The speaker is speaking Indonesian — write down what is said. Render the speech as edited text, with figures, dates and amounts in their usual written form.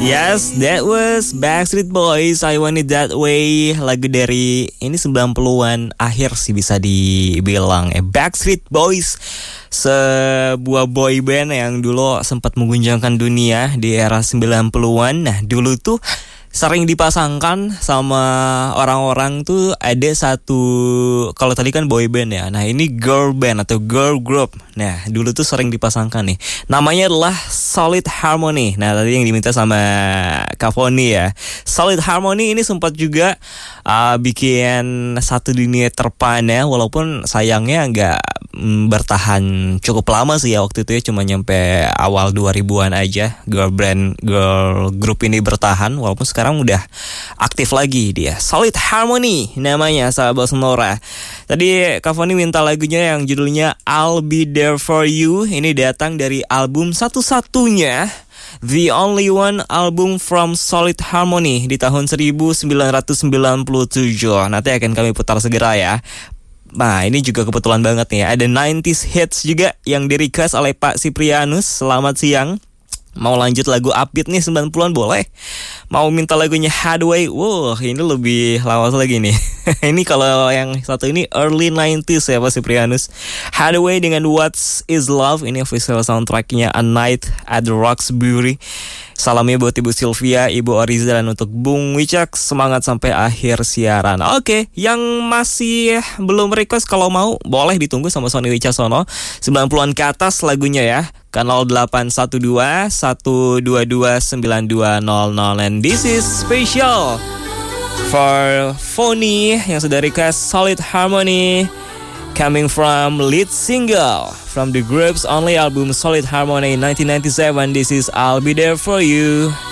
Yes, that was Backstreet Boys, I Want It That Way. Lagu dari ini 90-an akhir sih bisa dibilang. Backstreet Boys, sebuah boy band yang dulu sempat mengguncangkan dunia di era 90-an. Nah, dulu tuh sering dipasangkan sama orang-orang tuh ada satu, kalau tadi kan boy band ya, nah ini girl band atau girl group. Nah dulu tuh sering dipasangkan nih, namanya adalah Solid Harmony. Nah tadi yang diminta sama Cavoni ya, Solid Harmony ini sempat juga bikin satu dunia terpana, walaupun sayangnya nggak bertahan cukup lama sih ya waktu itu ya, cuma nyampe awal 2000-an aja girl group ini bertahan, walaupun sekarang udah aktif lagi dia. Solid Harmony namanya, sahabat Sonora. Tadi Cavoni minta lagunya yang judulnya I'll Be There For You. Ini datang dari album satu-satunya, The Only One album from Solid Harmony di tahun 1997. Nanti akan kami putar segera ya. Nah ini juga kebetulan banget nih, ada 90s hits juga yang di-request oleh Pak Siprianus. Selamat siang. Mau lanjut lagu upbeat nih 90-an boleh. Mau minta lagunya Hathaway, wah ini lebih lawas lagi nih. Ini kalau yang satu ini early 90s ya Pak Siprianus. Hathaway dengan What Is Love, ini official soundtracknya A Night at the Roxbury. Salamnya buat Ibu Sylvia, Ibu Oriza, dan untuk Bung Wicak. Semangat sampai akhir siaran. Oke, yang masih belum request kalau mau boleh ditunggu sama Sony Wicaksono. 90-an ke atas lagunya ya. Kanal 812 122 9200. And this is special for Foni yang sudah request Solid Harmony, coming from lead single from the group's only album Solid Harmony 1997. This is I'll Be There For You.